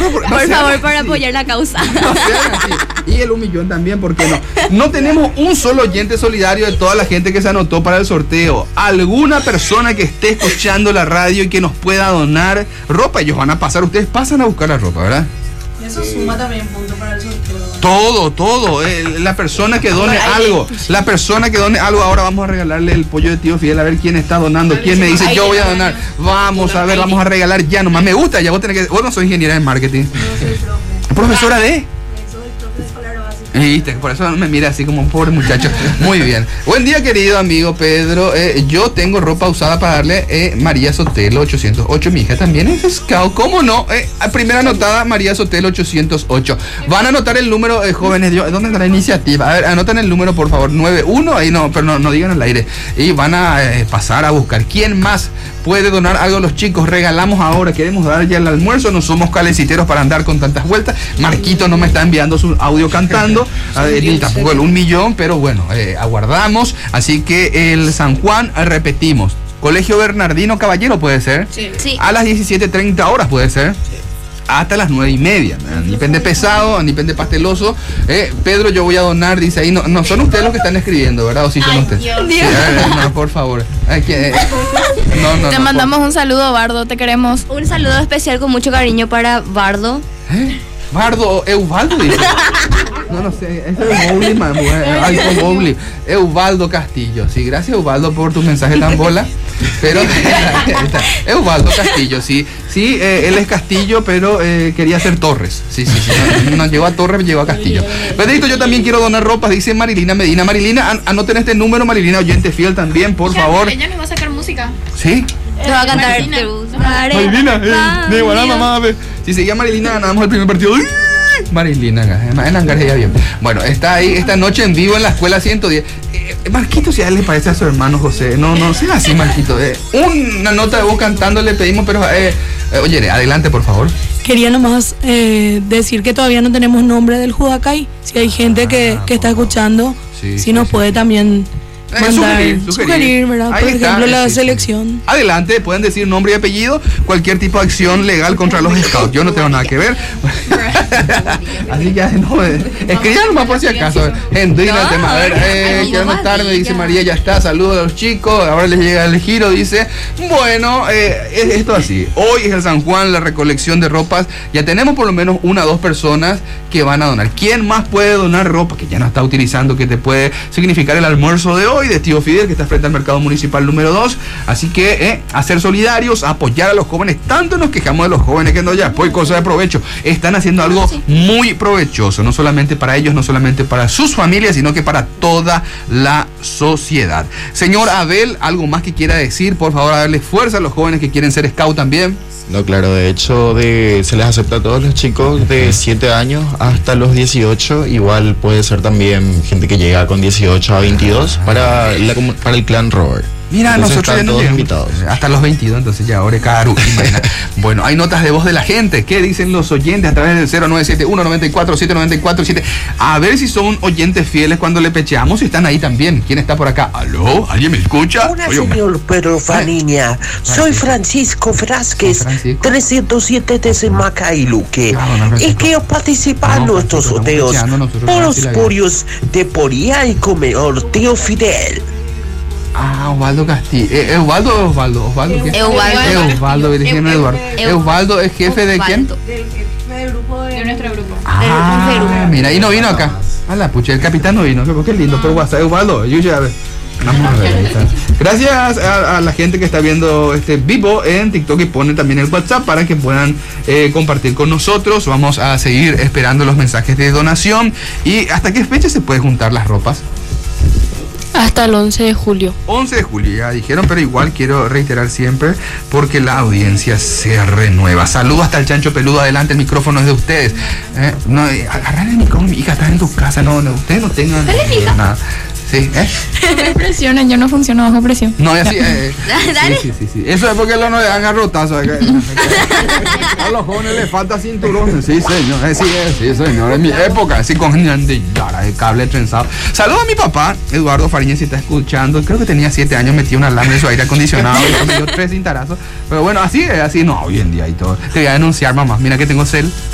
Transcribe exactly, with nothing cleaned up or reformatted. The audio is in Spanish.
por, por, Por sean favor, para así. apoyar la causa. No sean así. Y el un millón también, ¿por qué no? No tenemos un solo oyente solidario de toda la gente que se anotó para el sorteo. Alguna persona que esté escuchando la radio y que nos pueda donar ropa, ellos van a pasar, ustedes pasan a buscar la ropa, ¿verdad? Eso suma también punto para el sorteo. Todo, todo. Eh, la persona que done algo, la persona que done algo, ahora vamos a regalarle el pollo de tío Fidel, a ver quién está donando, quién me dice yo voy a donar. Vamos a ver, vamos a regalar ya nomás. Me gusta, ya vos tenés que. Vos no sos ingeniera en marketing. No soy profe. Profesora de. Soy profe de escolar básico. ¿Viste? Por eso me mira así como un pobre muchacho. Muy bien. Buen día, querido amigo Pedro. Eh, yo tengo ropa usada para darle eh, María Sotelo ochocientos ocho. Mi hija también es scout. ¿Cómo no? Eh, primera anotada, María Sotelo ochocientos ocho. Van a anotar el número, eh, jóvenes. Yo, ¿dónde está la iniciativa? A ver, anotan el número, por favor. nueve uno. Ahí no, pero no, no digan al aire. Y van a eh, pasar a buscar. ¿Quién más puede donar algo a los chicos? Regalamos ahora. Queremos dar ya el almuerzo. No somos caleciteros para andar con tantas vueltas. Marquito no me está enviando su audio cantando. Eh, ni tampoco el un millón, pero bueno, eh, aguardamos. Así que el San Juan, eh, repetimos. Colegio Bernardino Caballero puede ser. Sí. Sí. A las diecisiete treinta horas puede ser. Hasta las nueve y media. Ni pende pesado, ni pende pasteloso. Eh, Pedro, yo voy a donar, dice ahí. No, no son ustedes los que están escribiendo, ¿verdad? ¿O sí son Ay, ustedes? Dios. Sí, a ver, no, por favor. Ay, que, eh, no, no, Te no, mandamos un saludo, Bardo, te queremos. Un saludo especial con mucho cariño para Bardo. por- ¿Eh? Bardo, Eubaldo dice. No, no sé, eso es Bowley, man, ay, con Bowley. Eubaldo Castillo, sí, gracias Eubaldo por tu mensaje tan bola. Pero Eubaldo Castillo, sí, sí, eh, él es Castillo, pero eh, quería ser Torres. Sí, sí, sí, no, no llegó a Torres, llegó a Castillo. Pedrito, yo también quiero donar ropas, dice Marilina Medina. Marilina, an anoten este número, Marilina, oyente fiel también, por favor. Ella nos va a sacar música. Sí. Te va a cantar. Marilina. Te buscaré. Marilina, eh, Ah, de igual, Dios. mamá, ve. Si seguía Marilina, ganamos el primer partido. ¡Uy! Marilina, en Angar ya bien. Bueno, está ahí esta noche en vivo en la escuela ciento diez. Eh, Marquito, si a él le parece a su hermano José, no, no sea así, Marquito. Eh, una nota de voz cantando le pedimos, pero eh, eh, oye, adelante, por favor. Quería nomás eh, decir que todavía no tenemos nombre del Judacay. Si hay gente que, que está escuchando, Sí, si sí, nos sí. puede también Eh, mandar, sugerir, sugerir. ¿verdad? Ahí Por está, ejemplo, la sí, sí. selección. Adelante, pueden decir nombre y apellido, cualquier tipo de acción legal contra los scouts. Yo no tengo nada que ver. Así que no, eh, escriban nomás por si acaso. Hendrina, No, tema. A ver, eh, amigo, quiero anotarme, María. dice María, ya está. Saludos a los chicos. Ahora les llega el giro, dice. Bueno, eh, es esto así. Hoy es el San Juan, la recolección de ropas. Ya tenemos por lo menos una o dos personas que van a donar. ¿Quién más puede donar ropa que ya no está utilizando, que te puede significar el almuerzo de hoy de tío Fidel, que está frente al mercado municipal número dos? Así que eh, a ser solidarios, a apoyar a los jóvenes. Tanto nos quejamos de los jóvenes que no ya pues cosa de provecho. Están haciendo algo muy provechoso, no solamente para ellos, no solamente para sus familias, sino que para toda la sociedad. Señor Abel, ¿algo más que quiera decir? Por favor, a darle fuerza a los jóvenes que quieren ser scout también. No, claro, de hecho de, se les acepta a todos los chicos de siete años hasta los dieciocho, igual puede ser también gente que llega con dieciocho a veintidós para, la, comu- para el clan Robert. Mira, Entonces nosotros ya están no todos llegamos. invitados. Hasta los veintidós, entonces ya ahora caro. Bueno, hay notas de voz de la gente. ¿Qué dicen los oyentes a través del cero nueve siete uno, nueve cuatro siete, nueve cuatro siete? A ver si son oyentes fieles cuando le pecheamos, si están ahí también. ¿Quién está por acá? ¿Aló? ¿Alguien me escucha? Hola, Oye, señor Pedro Faniña. Soy Francisco Frasquez, Don Francisco. trescientos siete de Macailuque. Claro, don Francisco. Y quiero participar en No, nuestros Francisco, sorteos estamos pecheando nosotros, por no, los sí la purios de Poría y Comedor Tío Fidel. Ah, Osvaldo Castillo. Eh, ¿Osvaldo o Osvaldo? ¿Osvaldo qué? Eubaldo. Osvaldo, Virgen Eu- Eduardo. Eu- ¿Osvaldo es jefe de quién? Osvaldo. Del jefe de grupo de, De nuestro grupo. Ah, Del Perú. mira, y no vino acá. A la pucha, el capitán no vino. Qué, qué lindo, por WhatsApp. Osvaldo, yo ya. Vamos a ver, ahí está. Gracias a, a la gente que está viendo este vivo en TikTok y pone también el WhatsApp para que puedan eh, compartir con nosotros. Vamos a seguir esperando los mensajes de donación. ¿Y hasta qué fecha se puede juntar las ropas? Hasta el once de julio. once de julio, ya dijeron, pero igual quiero reiterar siempre porque la audiencia se renueva. Saludos hasta el Chancho Peludo, adelante, el micrófono es de ustedes. Eh, no, eh, agarran el micrófono, mi hija está en tu casa, no, no ustedes no tengan nada. Sí, ¿eh? No me presionen, yo no funciono bajo presión. No, y así, eh, Dale. sí, sí, sí, sí. Eso es porque lo no le dan garrotazo. A los jóvenes les falta cinturón. Sí, señor, eh, sí, eh, sí, señor. En mi época, así con de cable trenzado. Saludos a mi papá, Eduardo Fariñez, si está escuchando. Creo que tenía siete años, metí un alambre en su aire acondicionado y me dio tres cintarazos. Pero bueno, así es, así no, hoy en día y todo. Te voy a denunciar, mamá. Mira que tengo cel.